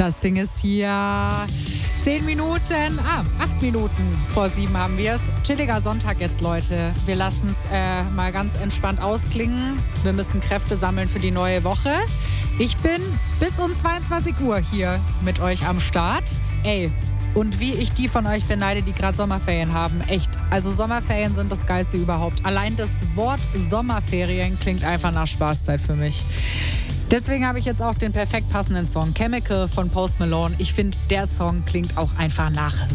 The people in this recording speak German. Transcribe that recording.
Das Ding ist hier. 8 Minuten vor 7 haben wir es. Chilliger Sonntag jetzt, Leute. Wir lassen es mal ganz entspannt ausklingen. Wir müssen Kräfte sammeln für die neue Woche. Ich bin bis um 22 Uhr hier mit euch am Start. Ey, und wie ich die von euch beneide, die gerade Sommerferien haben. Echt. Also Sommerferien sind das Geilste überhaupt. Allein das Wort Sommerferien klingt einfach nach Spaßzeit für mich. Deswegen habe ich jetzt auch den perfekt passenden Song Chemical von Post Malone. Ich finde, der Song klingt auch einfach nach